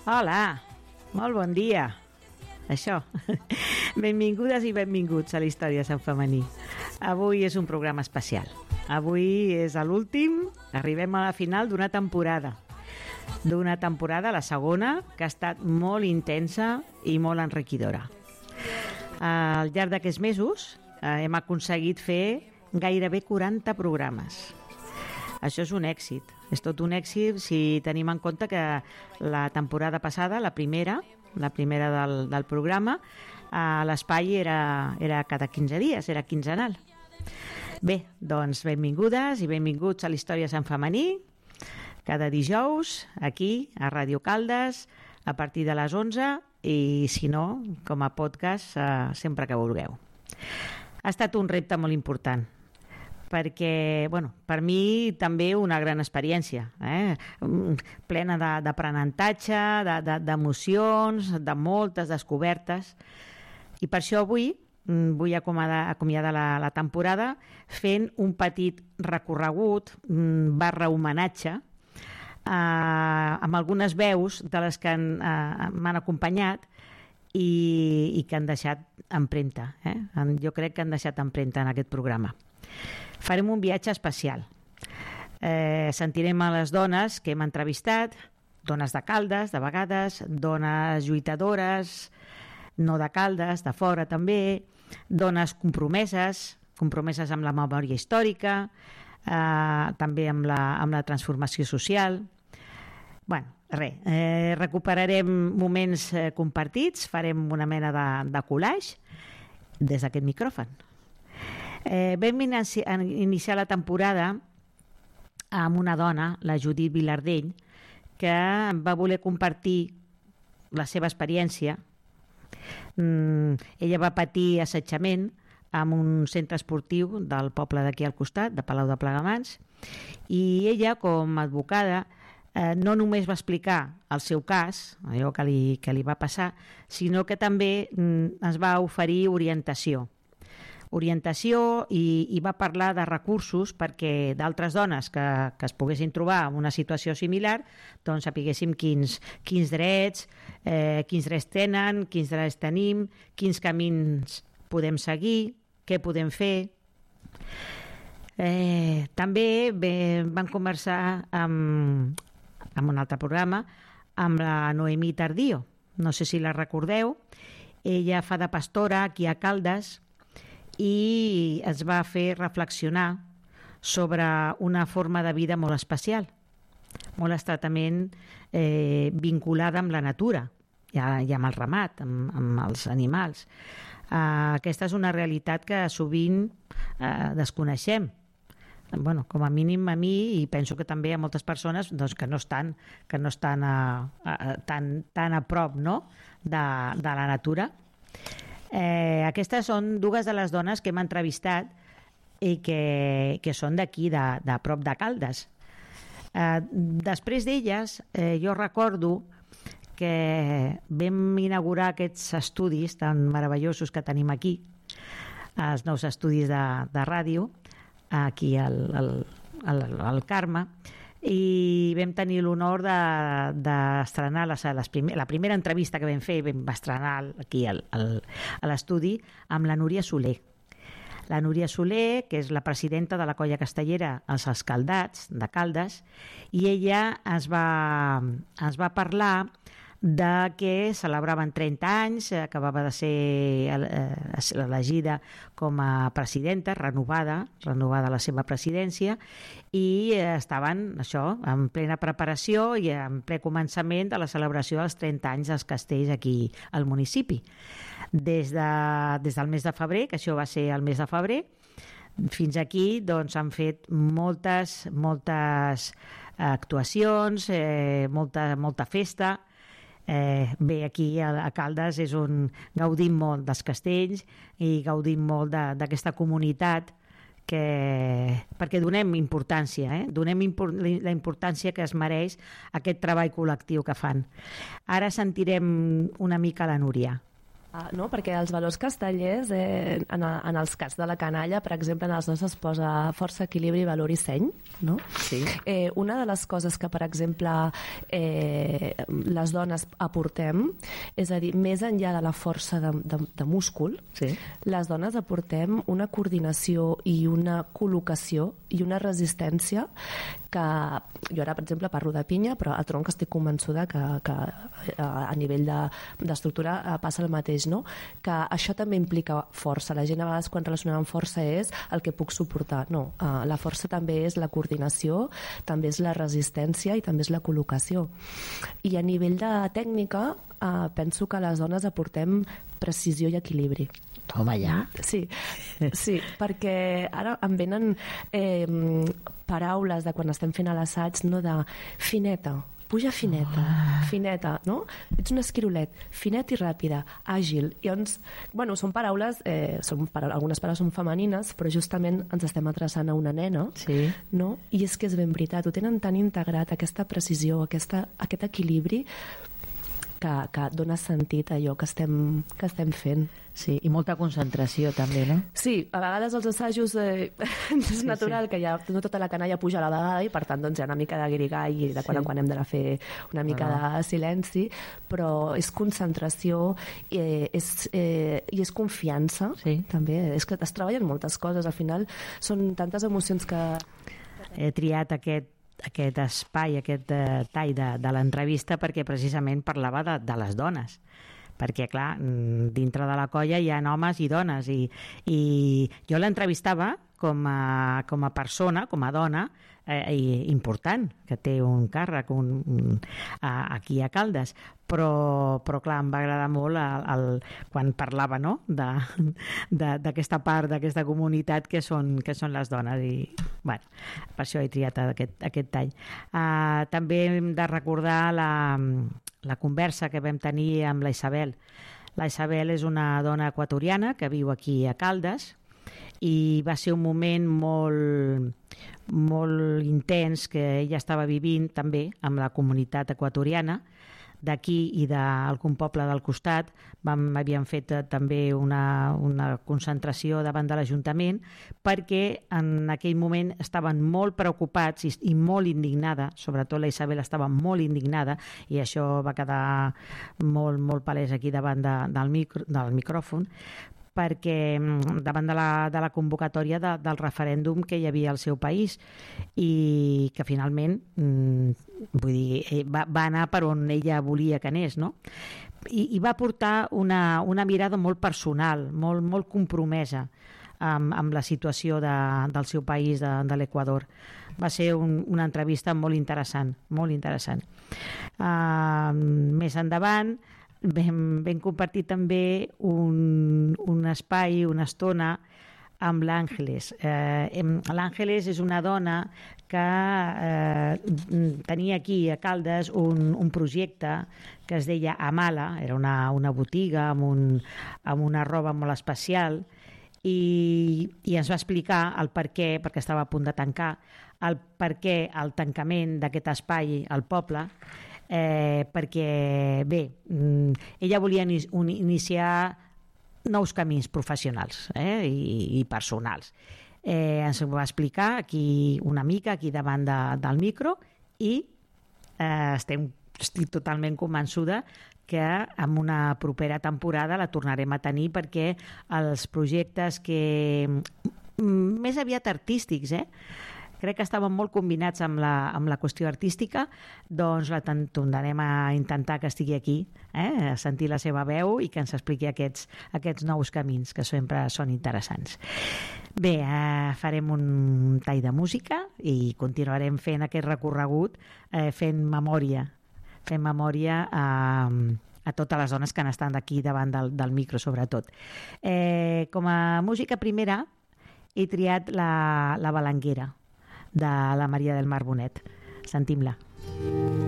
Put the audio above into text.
Hola, molt bon dia. Això. Benvingudes i benvinguts a la Història de Sant Femení. Avui és un programa especial. Avui és l'últim, arribem a la final d'una temporada. La segona, que ha estat molt intensa i molt enriquidora. Al llarg d'aquests mesos hem aconseguit fer gairebé 40 programes. Això és un èxit. És tot un èxit si tenim en compte que la temporada passada, la primera del programa, l'espai era cada 15 dies, era quinzenal. Bé, doncs benvingudes i benvinguts a la Història de Sant Femení, cada dijous, aquí, a Ràdio Caldes, a partir de les 11, i si no, com a podcast, sempre que vulgueu. Ha estat un repte molt important, perquè, per mi també una gran experiència, plena d'aprenentatge, d'emocions, de moltes descobertes, i per això avui vull acomiadar la temporada fent un petit recorregut / homenatge amb algunes veus de les que m'han acompanyat i que han deixat empremta. Jo crec que han deixat empremta en aquest programa. Farem un viatge especial. Sentirem a les dones que hem entrevistat, dones de Caldes, de vegades, dones lluitadores, no de Caldes, de fora també, dones compromeses amb la memòria històrica, també amb la transformació social. Recuperarem moments compartits, farem una mena de collage des d'aquest micròfon. Vam iniciar la temporada amb una dona, la Judit Vilardell, que va voler compartir la seva experiència. Ella va patir assetjament en un centre esportiu del poble d'aquí al costat, de Palau de Plegamans, i ella, com a advocada, no només va explicar el seu cas, allò que li va passar, sinó que també ens va oferir orientació i va parlar de recursos perquè d'altres dones que es poguessin trobar en una situació similar doncs sapiguéssim quins drets tenen, quins drets tenim, quins camins podem seguir, què podem fer. També vam conversar en un altre programa amb la Noemí Tardío, no sé si la recordeu. Ella fa de pastora aquí a Caldes i es va fer reflexionar sobre una forma de vida molt especial, molt estretament vinculada amb la natura i amb el ramat, amb els animals. Aquesta és una realitat que sovint desconeixem, com a mínim a mi, i penso que també a moltes persones que no estan tan a prop, no?, de la natura. Aquestes són dues de les dones que hem entrevistat i que són d'aquí, de prop de Caldes. Després d'elles, jo recordo que vam inaugurar aquests estudis tan meravellosos que tenim aquí, els nous estudis de ràdio, aquí al Carme, i vam tenir l'honor d'estrenar la primera entrevista que vam fer, vam estrenar aquí a l'estudi amb la Núria Soler. La Núria Soler, que és la presidenta de la colla castellera Els Escaldats de Caldes, i ella ens va parlar de que celebraven 30 anys, acabava de ser elegida com a presidenta, renovada la seva presidència, i estaven en plena preparació i en ple començament de la celebració dels 30 anys dels castells aquí al municipi. Des del mes de febrer, que això va ser el mes de febrer, fins aquí doncs han fet moltes actuacions, molta festa. Bé, aquí a Caldes gaudim molt dels castells i gaudim molt d'aquesta comunitat perquè donem importància, donem la importància que es mereix aquest treball col·lectiu que fan. Ara sentirem una mica la Núria. No, perquè els valors castellers, en els cas de la canalla, per exemple, en els dos es posa força equilibri, valor i seny, no? Sí. Una de les coses que, per exemple, les dones aportem, és a dir, més enllà de la força de múscul, sí, les dones aportem una coordinació i una col·locació i una resistència que jo ara, per exemple, parlo de pinya, però al tronc estic convençuda que a nivell d'estructura passa el mateix, no? Que això també implica força. La gent a vegades quan relacionem amb força és el que puc suportar. No, la força també és la coordinació, també és la resistència i també és la col·locació. I a nivell de tècnica penso que les dones aportem precisió i equilibri. Toma ja. Sí, perquè ara em venen paraules de quan estem fent l'assaig, no, de fineta, puja fineta, no? Ets un esquirolet, finet i ràpida, àgil. Llavors, bueno, són paraules, algunes paraules són femenines, però justament ens estem adreçant a una nena, sí, no? I és que és ben veritat, ho tenen tan integrat, aquesta precisió, aquest equilibri, que dona sentit a allò que estem fent. Sí, i molta concentració també, no? Sí, a vegades els assajos és natural que ja no tota la canalla puja a la vegada i per tant doncs, hi ha una mica de guirigall i de quan en quan hem de fer una mica de silenci, però és concentració i és confiança, també. És que es treballen moltes coses, al final són tantes emocions que... He triat aquest espai, aquest tall de l'entrevista perquè precisament parlava de les dones, perquè clar, dintre de la colla hi ha homes i dones i jo l'entrevistava com a persona, com a dona important, que té un càrrec aquí a Caldes, però clar, em va agradar molt quan parlava, no?, d'aquesta part d'aquesta comunitat que són les dones i bueno, per això he triat aquest tall. També hem de recordar la conversa que vam tenir amb la Isabel. La Isabel és una dona equatoriana que viu aquí a Caldes i va ser un moment molt intens que ella estava vivint també amb la comunitat equatoriana d'aquí i d'algun poble del costat. Havíem fet també una concentració davant de l'Ajuntament perquè en aquell moment estaven molt preocupats i molt indignada, sobretot la Isabel estava molt indignada i això va quedar molt, molt palès aquí davant del micròfon, perquè davant de la convocatòria del referèndum que hi havia al seu país i que finalment vull dir, va anar per on ella volia que anés, no? I va portar una mirada molt personal, molt compromesa amb la situació del seu país, de l'Equador. Va ser una entrevista molt interessant, molt interessant. Més endavant vam compartir també un espai, una estona amb l'Àngeles. L'Àngeles és una dona que tenia aquí a Caldes un projecte que es deia Amala, era una botiga amb una roba molt especial i ens va explicar el perquè estava a punt de tancar, el perquè el tancament d'aquest espai al poble, perquè bé, ella volia iniciar nous camins professionals i personals. Ens ho va explicar aquí una mica, aquí davant del micro i estic totalment convençuda que en una propera temporada la tornarem a tenir perquè els projectes que més aviat artístics, crec que estaven molt combinats amb la qüestió artística, doncs la tornarem a intentar que estigui aquí, a sentir la seva veu i que ens expliqui aquests nous camins, que sempre són interessants. Bé, farem un tall de música i continuarem fent aquest recorregut, fent memòria a totes les dones que han estat aquí davant del micro, sobretot. Com a música primera he triat la Balanguera, de la Maria del Mar Bonet. Sentim-la.